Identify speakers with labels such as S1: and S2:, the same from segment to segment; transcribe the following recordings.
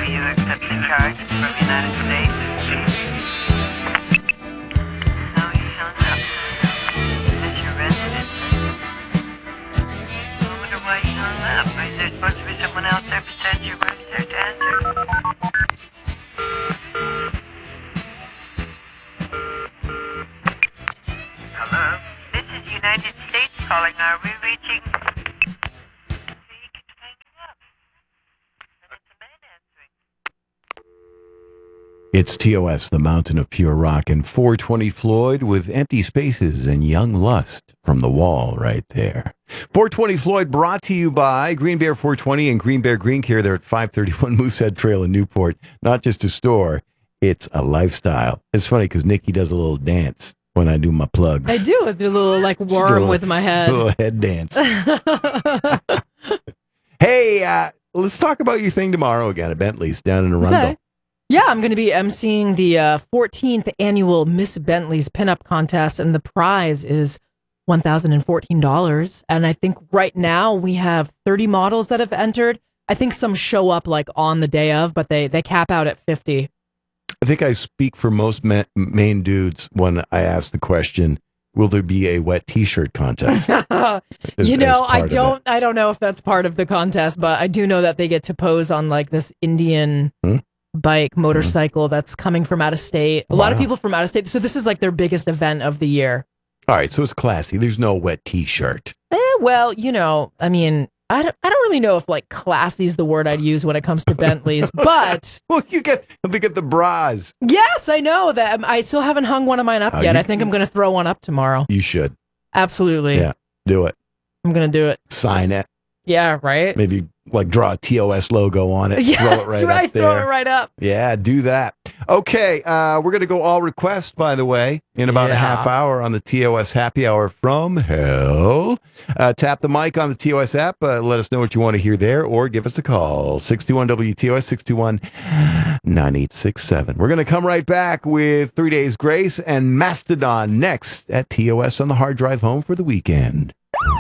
S1: Do you accept the charge from the United States? No, he hung up. Is this your residence? I wonder why he hung up. Is there supposed to be someone else there besides your wife there to answer? Hello? This is United States calling. Are we reaching... He keeps hanging up. And it's a man answering.
S2: It's TOS, the Mountain of Pure Rock, and 420 Floyd with Empty Spaces and Young Lust from The Wall right there. 420 Floyd brought to you by Green Bear 420 and Green Bear Green Care. They're at 531 Moosehead Trail in Newport. Not just a store, it's a lifestyle. It's funny because Nikki does a little dance when I do my plugs.
S3: I do. I do a little like worm with my head.
S2: A little head dance. Hey, let's talk about your thing tomorrow again at Bentley's down in Arundel.
S3: Okay. Yeah, I'm going to be emceeing the 14th annual Miss Bentley's Pinup Contest, and the prize is $1,014. And I think right now we have 30 models that have entered. I think some show up like on the day of, but they cap out at 50.
S2: I think I speak for most main dudes when I ask the question, will there be a wet t-shirt contest?
S3: I don't know if that's part of the contest, but I do know that they get to pose on like this Indian bike motorcycle that's coming from out of state. A lot of people from out of state. So this is like their biggest event of the year.
S2: All right. So it's classy. There's no wet t-shirt.
S3: Well, I mean, I don't really know if like classy is the word I'd use when it comes to Bentleys, but
S2: well, they get the bras.
S3: Yes, I know that. I still haven't hung one of mine up yet. I think I'm going to throw one up tomorrow.
S2: You should.
S3: Absolutely.
S2: Yeah, do it.
S3: I'm going to do it.
S2: Sign it.
S3: Yeah, right.
S2: Maybe like draw a TOS logo on it.
S3: Yeah,
S2: throw it right
S3: that's right.
S2: up there.
S3: Throw it right up.
S2: Yeah, do that. Okay, we're going to go all request, by the way, in about a half hour on the TOS Happy Hour from Hell. Tap the mic on the TOS app. Let us know what you want to hear there, or give us a call, 621-WTOS, 621-9867. We're going to come right back with 3 Days Grace and Mastodon next at TOS on the hard drive home for the weekend.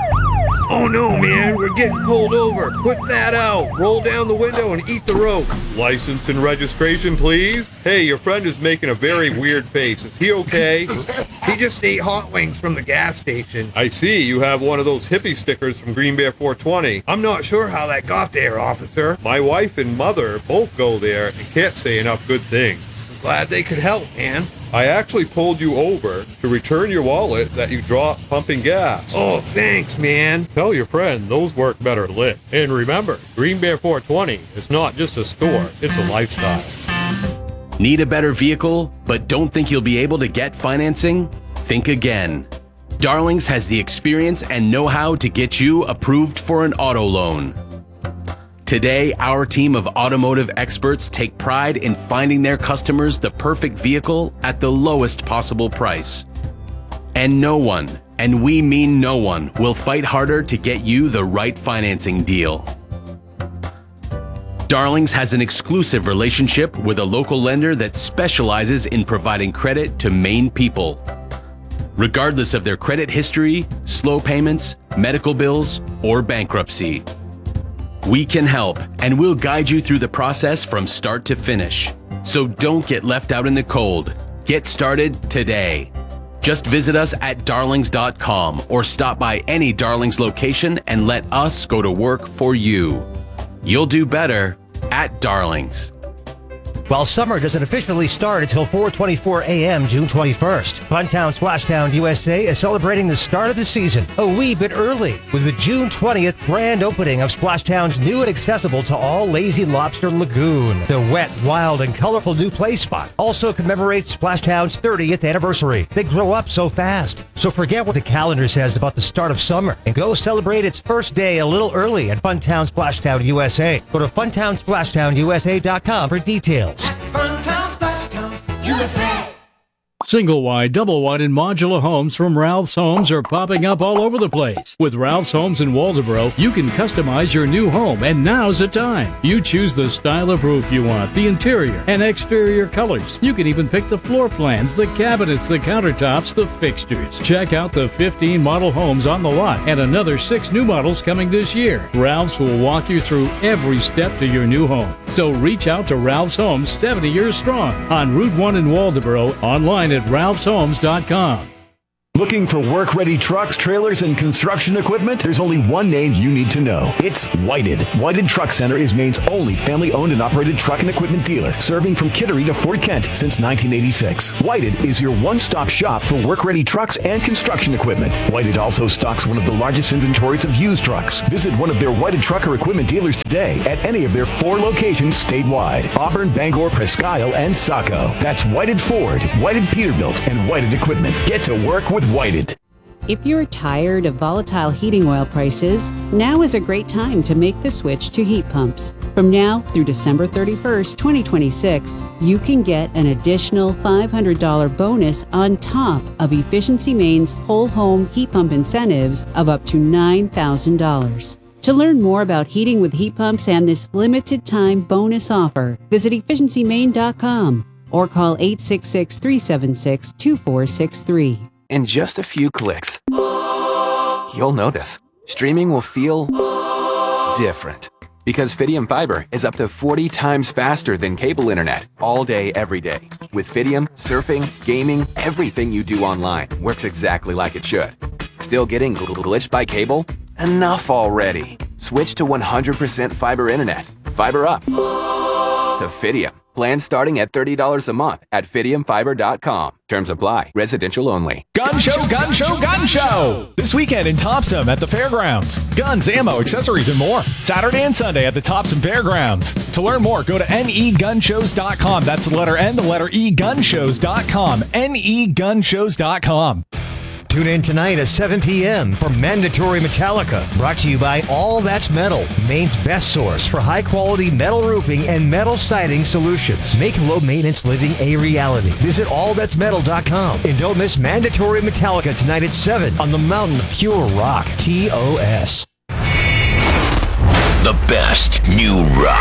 S4: Oh no, man, we're getting pulled over. Put that out. Roll down the window and eat the rope.
S5: License and registration, please. Hey, your friend is making a very weird face. Is he okay?
S4: He just ate hot wings from the gas station.
S5: I see. You have one of those hippie stickers from Green Bear 420.
S4: I'm not sure how that got there, officer.
S5: My wife and mother both go there and can't say enough good things.
S4: I'm glad they could help, man.
S5: I actually pulled you over to return your wallet that you dropped pumping gas.
S4: Oh, thanks, man.
S5: Tell your friend those work better lit. And remember, Green Bear 420 is not just a store, it's a lifestyle.
S6: Need a better vehicle, but don't think you'll be able to get financing? Think again. Darlings has the experience and know-how to get you approved for an auto loan. Today, our team of automotive experts take pride in finding their customers the perfect vehicle at the lowest possible price. And no one, and we mean no one, will fight harder to get you the right financing deal. Darlings has an exclusive relationship with a local lender that specializes in providing credit to Maine people. Regardless of their credit history, slow payments, medical bills, or bankruptcy. We can help, and we'll guide you through the process from start to finish. So don't get left out in the cold. Get started today. Just visit us at darlings.com or stop by any Darlings location and let us go to work for you. You'll do better at Darlings.
S7: While summer doesn't officially start until 4:24 a.m. June 21st, Funtown Splashtown USA is celebrating the start of the season a wee bit early with the June 20th grand opening of Splashtown's new and accessible to all Lazy Lobster Lagoon. The wet, wild, and colorful new play spot also commemorates Splashtown's 30th anniversary. They grow up so fast, so forget what the calendar says about the start of summer and go celebrate its first day a little early at Funtown Splashtown USA. Go to funtownsplashtownusa.com for details.
S8: Funtown Splashtown USA. Single wide, double wide, and modular homes from Ralph's Homes are popping up all over the place. With Ralph's Homes in Waldoboro, you can customize your new home, and now's the time. You choose the style of roof you want, the interior and exterior colors. You can even pick the floor plans, the cabinets, the countertops, the fixtures. Check out the 15 model homes on the lot and another 6 new models coming this year. Ralph's will walk you through every step to your new home. So reach out to Ralph's Homes, 70 years strong, on Route 1 in Waldoboro, online at ralphshomes.com.
S9: Looking for work-ready trucks, trailers, and construction equipment? There's only one name you need to know. It's Whited. Whited Truck Center is Maine's only family-owned and operated truck and equipment dealer, serving from Kittery to Fort Kent since 1986. Whited is your one-stop shop for work-ready trucks and construction equipment. Whited also stocks one of the largest inventories of used trucks. Visit one of their Whited trucker equipment dealers today at any of their 4 locations statewide: Auburn, Bangor, Presque Isle, and Saco. That's Whited Ford, Whited Peterbilt, and Whited Equipment. Get to work with Whited.
S10: If you're tired of volatile heating oil prices, now is a great time to make the switch to heat pumps. From now through December 31st, 2026, you can get an additional $500 bonus on top of Efficiency Maine's whole home heat pump incentives of up to $9,000. To learn more about heating with heat pumps and this limited time bonus offer, visit efficiencymaine.com or call 866-376-2463.
S11: In just a few clicks, you'll notice streaming will feel different. Because Fidium Fiber is up to 40 times faster than cable internet all day, every day. With Fidium, surfing, gaming, everything you do online works exactly like it should. Still getting glitched by cable? Enough already. Switch to 100% fiber internet. Fiber up to Fidium. Plans starting at $30 a month at FidiumFiber.com. Terms apply. Residential only.
S12: Gun show, gun show, gun show! This weekend in Topsom at the fairgrounds. Guns, ammo, accessories, and more. Saturday and Sunday at the Topsom Fairgrounds. To learn more, go to negunshows.com. That's the letter N, the letter E, gunshows.com. negunshows.com.
S7: Tune in tonight at 7 p.m. for Mandatory Metallica, brought to you by All That's Metal, Maine's best source for high-quality metal roofing and metal siding solutions. Make low-maintenance living a reality. Visit allthat'smetal.com and don't miss Mandatory Metallica tonight at 7 on the Mountain of Pure Rock, TOS.
S13: The best new rock.